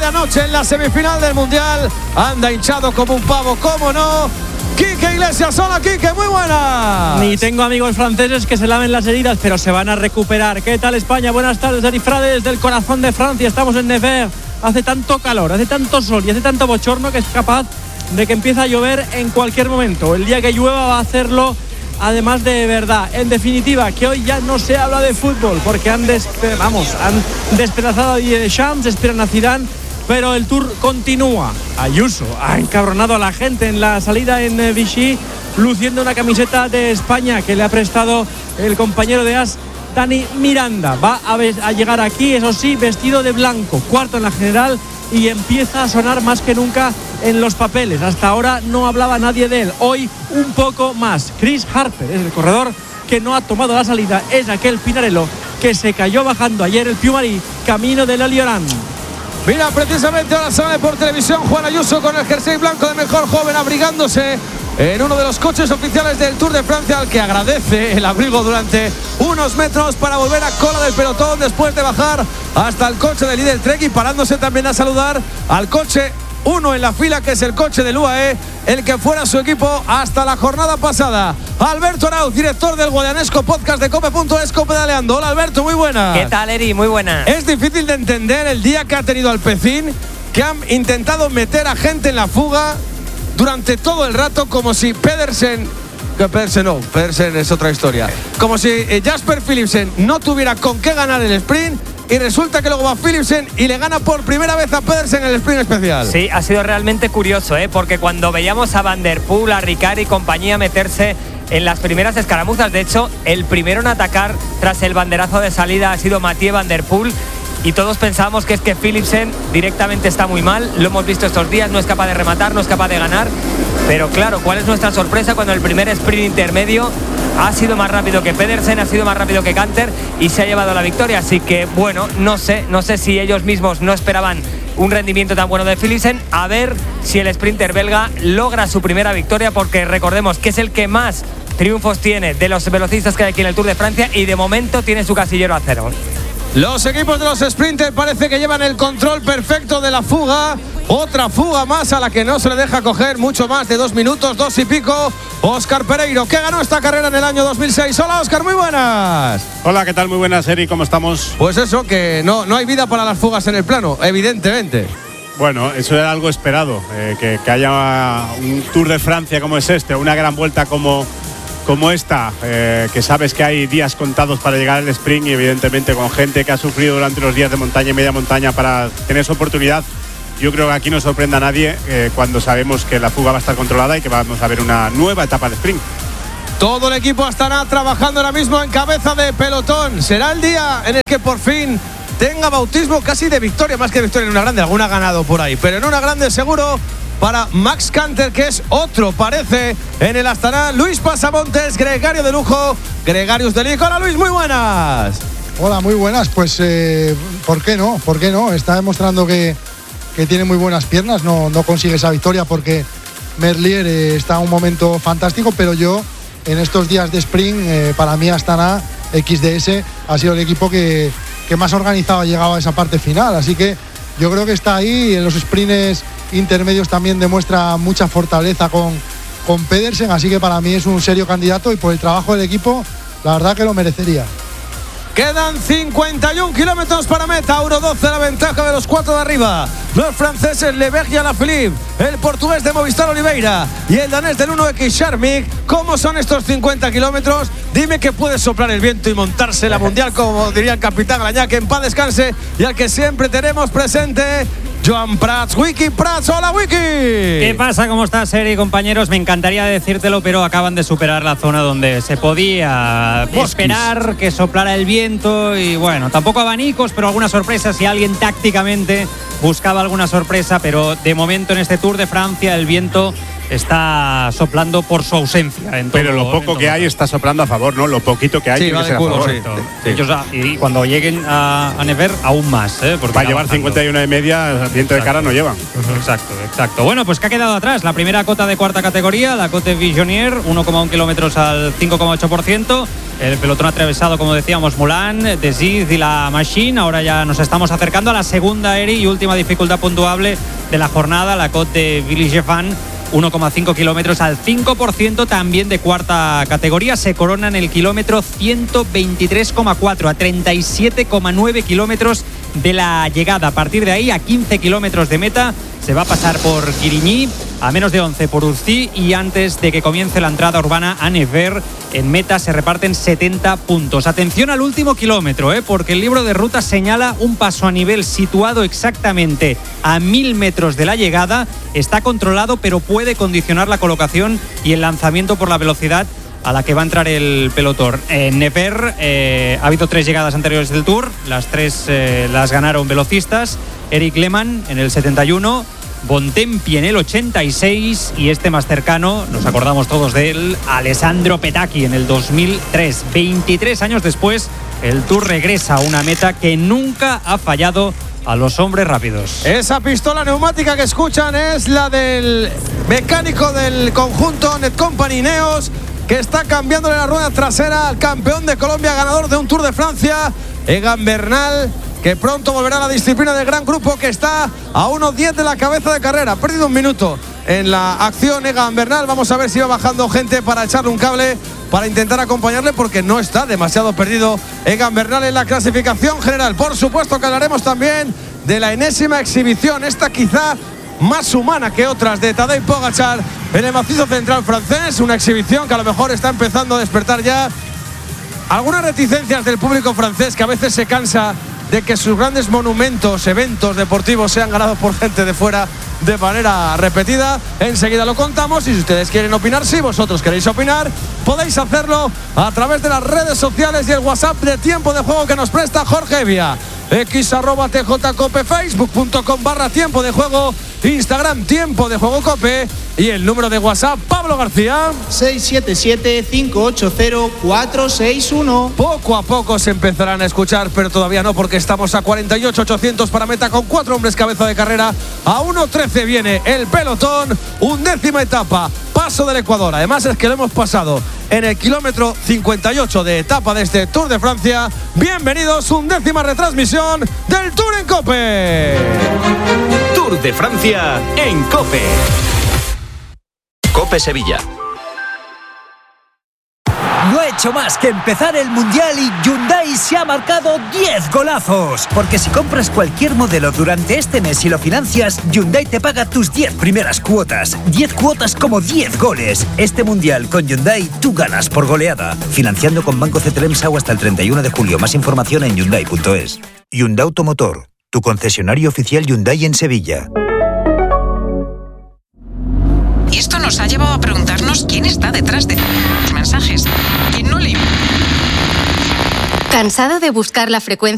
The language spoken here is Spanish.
la noche en la semifinal del Mundial. Anda hinchado como un pavo, cómo no. Quique Iglesias, hola Quique, muy buenas. Ni tengo amigos franceses que se laven las heridas, pero se van a recuperar. ¿Qué tal España? Buenas tardes, Arifrade, desde el corazón de Francia. Estamos en Nevers. Hace tanto calor, hace tanto sol y hace tanto bochorno que es capaz de que empiece a llover en cualquier momento. El día que llueva va a hacerlo, además de verdad. En definitiva, que hoy ya no se habla de fútbol porque han despedazado a Didier Deschamps, esperan a Zidane, pero el Tour continúa. Ayuso ha encabronado a la gente en la salida en Vichy, luciendo una camiseta de España que le ha prestado el compañero de As, Dani Miranda. Va a llegar aquí, eso sí, vestido de blanco, cuarto en la general, y empieza a sonar más que nunca en los papeles. Hasta ahora no hablaba nadie de él. Hoy un poco más. Chris Harper es el corredor que no ha tomado la salida. Es aquel Pinarello que se cayó bajando ayer el Puy-Marí, camino de la Lioran. Mira, precisamente ahora sale por televisión Juan Ayuso con el jersey blanco de mejor joven, abrigándose en uno de los coches oficiales del Tour de Francia, al que agradece el abrigo durante unos metros para volver a cola del pelotón después de bajar hasta el coche del líder Trek, y parándose también a saludar al coche 1 en la fila, que es el coche del UAE, el que fuera su equipo hasta la jornada pasada. Alberto Arauz, director del Guadianesco Podcast de Cope.es, Pedaleando. Hola Alberto, muy buenas. ¿Qué tal, Eri? Muy buenas. Es difícil de entender el día que ha tenido Alpecin, que han intentado meter a gente en la fuga durante todo el rato, como si Pedersen es otra historia, como si Jasper Philipsen no tuviera con qué ganar el sprint, y resulta que luego va Philipsen y le gana por primera vez a Pedersen en el sprint especial. Sí, ha sido realmente curioso, porque cuando veíamos a Van der Poel, a Ricard y compañía meterse en las primeras escaramuzas, de hecho, el primero en atacar tras el banderazo de salida ha sido Mathieu Van der Poel, y todos pensábamos que es que Philipsen directamente está muy mal. Lo hemos visto estos días, no es capaz de rematar, no es capaz de ganar. Pero claro, ¿cuál es nuestra sorpresa cuando el primer sprint intermedio ha sido más rápido que Pedersen, ha sido más rápido que Canter y se ha llevado la victoria? Así que bueno, no sé si ellos mismos no esperaban un rendimiento tan bueno de Philipsen. A ver si el sprinter belga logra su primera victoria, porque recordemos que es el que más triunfos tiene de los velocistas que hay aquí en el Tour de Francia, y de momento tiene su casillero a 0. Los equipos de los sprinters parece que llevan el control perfecto de la fuga. Otra fuga más a la que no se le deja coger mucho más de 2 minutos, 2 y pico. Óscar Pereiro, que ganó esta carrera en el año 2006. Hola Óscar, muy buenas. Hola, ¿qué tal? Muy buenas, Eri, ¿cómo estamos? Pues eso, que no hay vida para las fugas en el plano, evidentemente. Bueno, eso era algo esperado, que haya un Tour de Francia como es este, una gran vuelta como esta, que sabes que hay días contados para llegar al sprint, y evidentemente con gente que ha sufrido durante los días de montaña y media montaña para tener esa oportunidad. Yo creo que aquí no sorprende a nadie cuando sabemos que la fuga va a estar controlada y que vamos a ver una nueva etapa de sprint. Todo el equipo estará trabajando ahora mismo en cabeza de pelotón. Será el día en el que por fin tenga bautismo casi de victoria, más que de victoria en una grande. Alguna ha ganado por ahí, pero en una grande seguro para Max Canter, que es otro, parece, en el Astana. Luis Pasamontes, gregario de lujo, Gregarius de Lico. Hola Luis, muy buenas. Hola, muy buenas. Pues, ¿por qué no? ¿Por qué no? Está demostrando que tiene muy buenas piernas. No consigue esa victoria porque Merlier está en un momento fantástico, pero yo, en estos días de sprint, para mí Astana XDS ha sido el equipo que más organizado ha llegado a esa parte final. Así que yo creo que está ahí. En los sprints intermedios también demuestra mucha fortaleza con Pedersen, así que para mí es un serio candidato, y por el trabajo del equipo, la verdad que lo merecería. Quedan 51 kilómetros para meta. 1:12 la ventaja de los 4 de arriba. Los franceses Leberg y Alaphilippe, el portugués de Movistar Oliveira y el danés del 1X Charmik. ¿Cómo son estos 50 kilómetros? Dime que puede soplar el viento y montarse la mundial, como diría el capitán Alañá, que en paz descanse, y al que siempre tenemos presente, Joan Prats. Wiki Prats, hola Wiki. ¿Qué pasa? ¿Cómo estás, Eri, compañeros? Me encantaría decírtelo, pero acaban de superar la zona donde se podía esperar que soplara el viento, y bueno, tampoco abanicos, pero alguna sorpresa si alguien tácticamente buscaba alguna sorpresa, pero de momento en este Tour de Francia el viento está soplando por su ausencia. Pero lo poco que hay está soplando a favor, ¿no? Lo poquito que hay tiene que ser a favor. Sí. Ellos, y cuando lleguen a Nevers, aún más, porque va a llevar 51 de media, viento de cara no llevan. Exacto. Bueno, pues que ha quedado atrás la primera cota de cuarta categoría, la Côte Visionnaire, 1,1 kilómetros al 5,8%. El pelotón atravesado, como decíamos, Moulin, Desiz y la Machine. Ahora ya nos estamos acercando a la segunda, Eri, y última dificultad puntuable de la jornada, la Côte de Villiers-Gefan. 1,5 kilómetros al 5%, también de cuarta categoría. Se corona en el kilómetro 123,4 a 37,9 kilómetros de la llegada. A partir de ahí, a 15 kilómetros de meta, se va a pasar por Quirigny, a menos de 11 por Urcy, y antes de que comience la entrada urbana a Nevers, en meta se reparten 70 puntos. Atención al último kilómetro, porque el libro de ruta señala un paso a nivel situado exactamente a 1000 metros de la llegada. Está controlado, pero puede condicionar la colocación y el lanzamiento por la velocidad a la que va a entrar el pelotón. En Nevers ha habido 3 llegadas anteriores del Tour, las 3 las ganaron velocistas: Eric Lehmann en el 71, Bontempi en el 86 y este más cercano, nos acordamos todos de él, Alessandro Petacchi en el 2003. 23 años después, el Tour regresa a una meta que nunca ha fallado a los hombres rápidos. Esa pistola neumática que escuchan es la del mecánico del conjunto Netcompany Ineos, que está cambiándole la rueda trasera al campeón de Colombia, ganador de un Tour de Francia, Egan Bernal, que pronto volverá a la disciplina del gran grupo, que está a 1:10 de la cabeza de carrera. Ha perdido un minuto en la acción Egan Bernal. Vamos a ver si va bajando gente para echarle un cable, para intentar acompañarle, porque no está demasiado perdido Egan Bernal en la clasificación general. Por supuesto que hablaremos también de la enésima exhibición, esta quizá más humana que otras, de Tadej Pogačar en el macizo central francés. Una exhibición que a lo mejor está empezando a despertar ya algunas reticencias del público francés, que a veces se cansa de que sus grandes monumentos, eventos deportivos sean ganados por gente de fuera de manera repetida. Enseguida lo contamos, y si ustedes quieren opinar, si vosotros queréis opinar, podéis hacerlo a través de las redes sociales y el WhatsApp de Tiempo de Juego que nos presta Jorge Evia. x@tjcope, facebook.com/tiempo de juego, Instagram Tiempo de Juego Cope, y el número de WhatsApp, Pablo García, 677-580-461. Poco a poco se empezarán a escuchar, pero todavía no, porque estamos a 48.800 para meta, con 4 hombres cabeza de carrera. A 1:13 viene el pelotón, 11ª etapa, paso del Ecuador. Además es que lo hemos pasado en el kilómetro 58 de etapa de este Tour de Francia. Bienvenidos, 11ª retransmisión del Tour en Cope. Tour de Francia en Cope. Cope Sevilla. No ha hecho más que empezar el Mundial y Hyundai se ha marcado 10 golazos. Porque si compras cualquier modelo durante este mes y lo financias, Hyundai te paga tus 10 primeras cuotas. 10 cuotas como 10 goles. Este Mundial con Hyundai tú ganas por goleada. Financiando con Banco CTLM-SAU hasta el 31 de julio. Más información en Hyundai.es. Hyundai Automotor, tu concesionario oficial Hyundai en Sevilla. Y esto nos ha llevado a preguntarnos quién está detrás de los mensajes. ¿Quién no le... ¿Cansado de buscar la frecuencia